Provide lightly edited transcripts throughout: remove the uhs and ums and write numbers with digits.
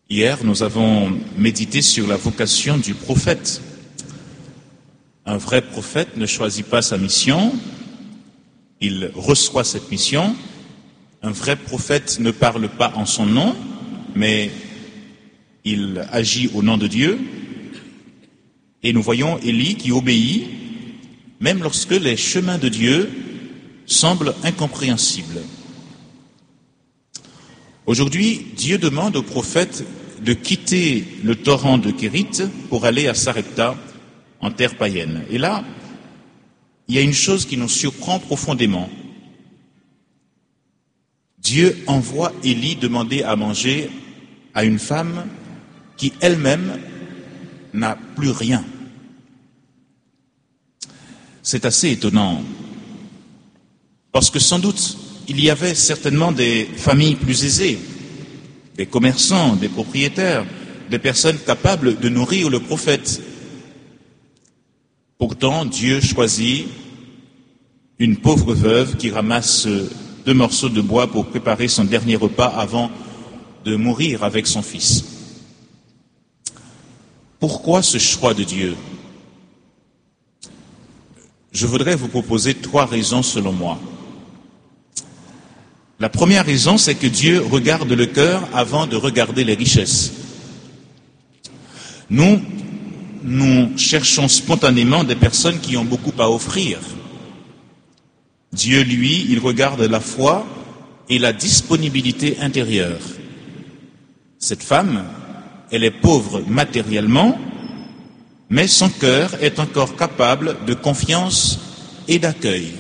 Hier, nous avons médité sur la vocation du prophète. Un vrai prophète ne choisit pas sa mission, il reçoit cette mission. Un vrai prophète ne parle pas en son nom, mais il agit au nom de Dieu. Et nous voyons Élie qui obéit, même lorsque les chemins de Dieu semblent incompréhensibles. Aujourd'hui, Dieu demande au prophète de quitter le torrent de Kérith pour aller à Sarepta, en terre païenne. Et là, il y a une chose qui nous surprend profondément. Dieu envoie Élie demander à manger à une femme qui elle-même n'a plus rien. C'est assez étonnant, parce que sans doute, il y avait certainement des familles plus aisées, des commerçants, des propriétaires, des personnes capables de nourrir le prophète. Pourtant, Dieu choisit une pauvre veuve qui ramasse 2 morceaux de bois pour préparer son dernier repas avant de mourir avec son fils. Pourquoi ce choix de Dieu? Je voudrais vous proposer 3 raisons selon moi. La première raison, c'est que Dieu regarde le cœur avant de regarder les richesses. Nous cherchons spontanément des personnes qui ont beaucoup à offrir. Dieu, lui, il regarde la foi et la disponibilité intérieure. Cette femme, elle est pauvre matériellement, mais son cœur est encore capable de confiance et d'accueil.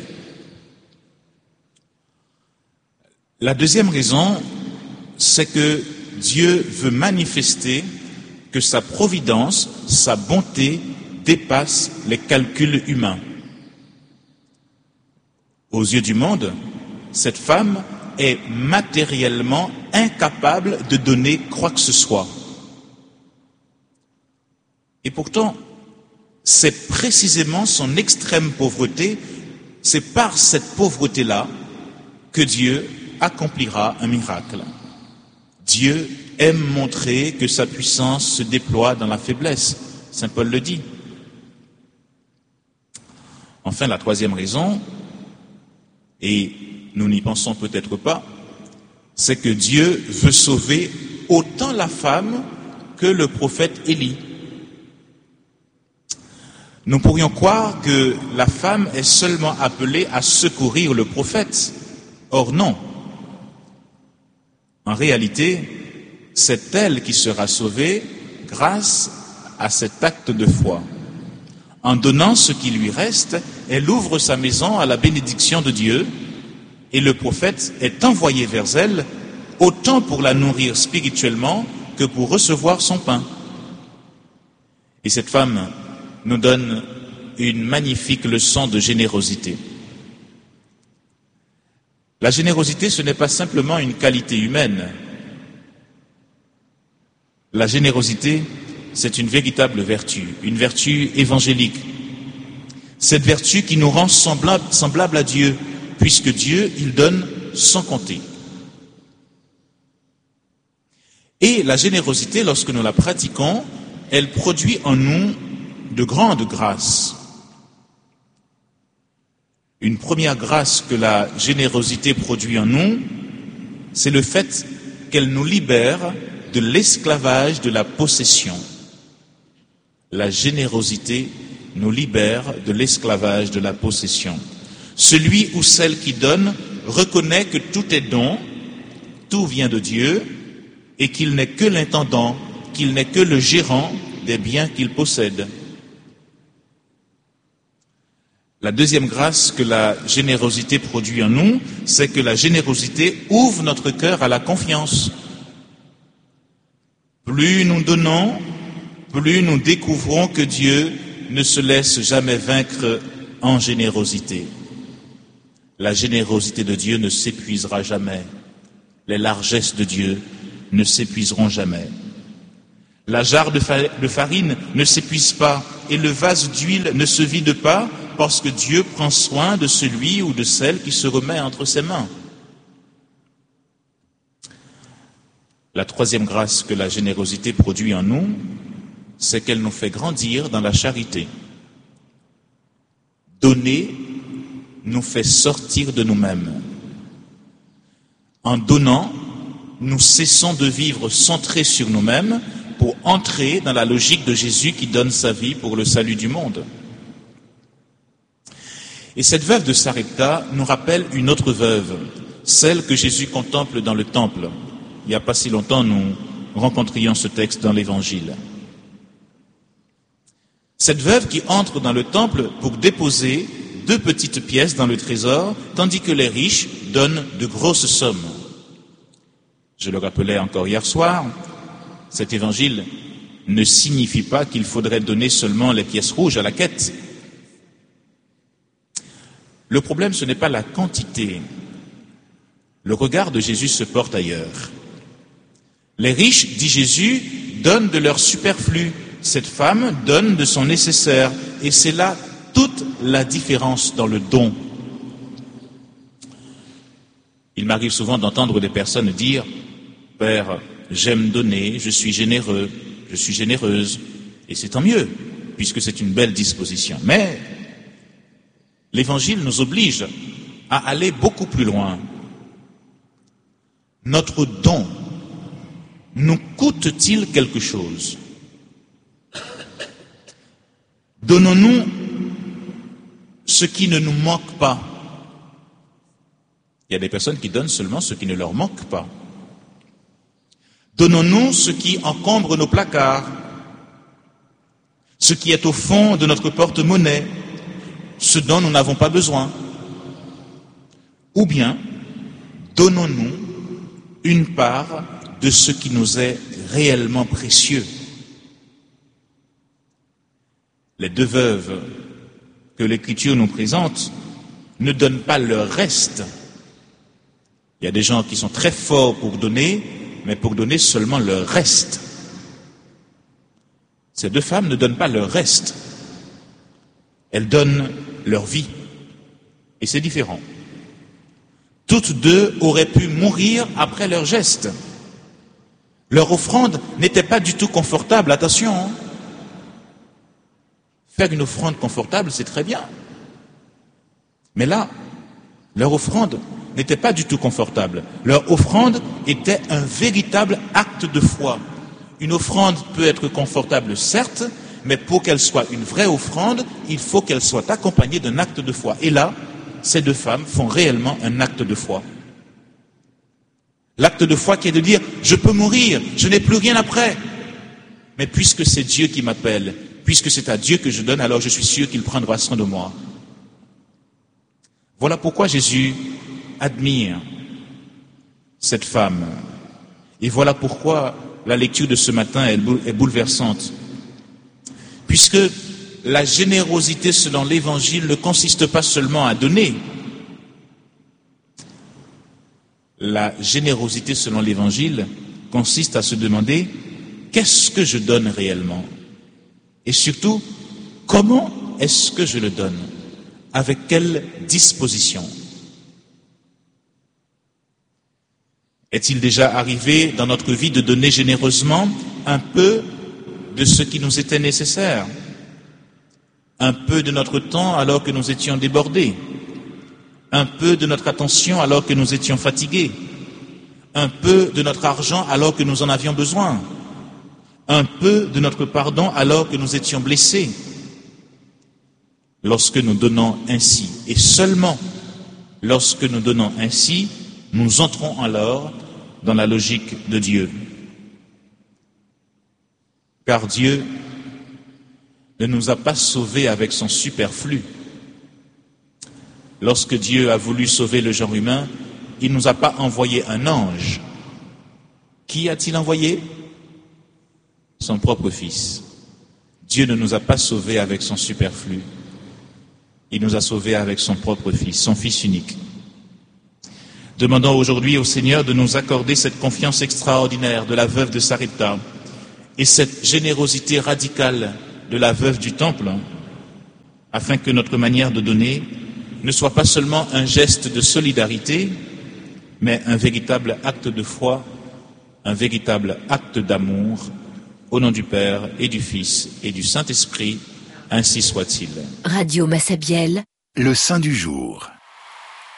La deuxième raison, c'est que Dieu veut manifester que sa providence, sa bonté dépasse les calculs humains. Aux yeux du monde, cette femme est matériellement incapable de donner quoi que ce soit. Et pourtant, c'est précisément son extrême pauvreté, c'est par cette pauvreté-là que Dieu accomplira un miracle. Dieu aime montrer que sa puissance se déploie dans la faiblesse. Saint Paul le dit. Enfin, la troisième raison, et nous n'y pensons peut-être pas, c'est que Dieu veut sauver autant la femme que le prophète Élie. Nous pourrions croire que la femme est seulement appelée à secourir le prophète. Or non. En réalité, c'est elle qui sera sauvée grâce à cet acte de foi. En donnant ce qui lui reste, elle ouvre sa maison à la bénédiction de Dieu et le prophète est envoyé vers elle, autant pour la nourrir spirituellement que pour recevoir son pain. Et cette femme nous donne une magnifique leçon de générosité. La générosité, ce n'est pas simplement une qualité humaine. La générosité, c'est une véritable vertu, une vertu évangélique. Cette vertu qui nous rend semblables à Dieu, puisque Dieu, il donne sans compter. Et la générosité, lorsque nous la pratiquons, elle produit en nous de grandes grâces. Une première grâce que la générosité produit en nous, c'est le fait qu'elle nous libère de l'esclavage de la possession. La générosité nous libère de l'esclavage de la possession. Celui ou celle qui donne reconnaît que tout est don, tout vient de Dieu, et qu'il n'est que l'intendant, qu'il n'est que le gérant des biens qu'il possède. La deuxième grâce que la générosité produit en nous, c'est que la générosité ouvre notre cœur à la confiance. Plus nous donnons, plus nous découvrons que Dieu ne se laisse jamais vaincre en générosité. La générosité de Dieu ne s'épuisera jamais. Les largesses de Dieu ne s'épuiseront jamais. La jarre de farine ne s'épuise pas et le vase d'huile ne se vide pas parce que Dieu prend soin de celui ou de celle qui se remet entre ses mains. La troisième grâce que la générosité produit en nous, c'est qu'elle nous fait grandir dans la charité. Donner nous fait sortir de nous-mêmes. En donnant, nous cessons de vivre centrés sur nous-mêmes pour entrer dans la logique de Jésus qui donne sa vie pour le salut du monde. Et cette veuve de Sarepta nous rappelle une autre veuve, celle que Jésus contemple dans le temple. Il n'y a pas si longtemps, nous rencontrions ce texte dans l'Évangile. Cette veuve qui entre dans le temple pour déposer 2 petites pièces dans le trésor, tandis que les riches donnent de grosses sommes. Je le rappelais encore hier soir, cet évangile ne signifie pas qu'il faudrait donner seulement les pièces rouges à la quête. Le problème, ce n'est pas la quantité. Le regard de Jésus se porte ailleurs. Les riches, dit Jésus, donnent de leur superflu. Cette femme donne de son nécessaire. Et c'est là toute la différence dans le don. Il m'arrive souvent d'entendre des personnes dire « Père, j'aime donner, je suis généreux, je suis généreuse. » Et c'est tant mieux, puisque c'est une belle disposition. Mais l'Évangile nous oblige à aller beaucoup plus loin. Notre don nous coûte-t-il quelque chose? Donnons-nous ce qui ne nous manque pas? Il y a des personnes qui donnent seulement ce qui ne leur manque pas. Donnons-nous ce qui encombre nos placards, ce qui est au fond de notre porte-monnaie, ce dont nous n'avons pas besoin? Ou bien, donnons-nous une part de ce qui nous est réellement précieux? Les 2 veuves que l'Écriture nous présente ne donnent pas leur reste. Il y a des gens qui sont très forts pour donner, mais pour donner seulement leur reste. Ces 2 femmes ne donnent pas leur reste. Elles donnent leur vie. Et c'est différent. Toutes 2 auraient pu mourir après leur geste. Leur offrande n'était pas du tout confortable. Attention, hein. Faire une offrande confortable, c'est très bien. Mais là, leur offrande n'était pas du tout confortable. Leur offrande était un véritable acte de foi. Une offrande peut être confortable, certes, mais pour qu'elle soit une vraie offrande, il faut qu'elle soit accompagnée d'un acte de foi. Et là, ces 2 femmes font réellement un acte de foi. L'acte de foi qui est de dire, je peux mourir, je n'ai plus rien après. Mais puisque c'est Dieu qui m'appelle, puisque c'est à Dieu que je donne, alors je suis sûr qu'il prendra soin de moi. Voilà pourquoi Jésus admire cette femme. Et voilà pourquoi la lecture de ce matin est bouleversante. Puisque la générosité selon l'Évangile ne consiste pas seulement à donner. La générosité selon l'Évangile consiste à se demander qu'est-ce que je donne réellement? Et surtout, comment est-ce que je le donne? Avec quelle disposition? Est-il déjà arrivé dans notre vie de donner généreusement un peu de ce qui nous était nécessaire? Un peu de notre temps alors que nous étions débordés? Un peu de notre attention alors que nous étions fatigués? Un peu de notre argent alors que nous en avions besoin? Un peu de notre pardon alors que nous étions blessés? Lorsque nous donnons ainsi, et seulement lorsque nous donnons ainsi, nous entrons alors dans la logique de Dieu. Car Dieu ne nous a pas sauvés avec son superflu. Lorsque Dieu a voulu sauver le genre humain, il ne nous a pas envoyé un ange. Qui a-t-il envoyé? Son propre Fils. Dieu ne nous a pas sauvés avec son superflu. Il nous a sauvés avec son propre Fils, son Fils unique. Demandons aujourd'hui au Seigneur de nous accorder cette confiance extraordinaire de la veuve de Sarepta et cette générosité radicale de la veuve du temple, afin que notre manière de donner ne soit pas seulement un geste de solidarité, mais un véritable acte de foi un véritable acte d'amour, au nom du Père et du Fils et du Saint-Esprit, ainsi soit-il. Radio Massabielle, le Saint du jour.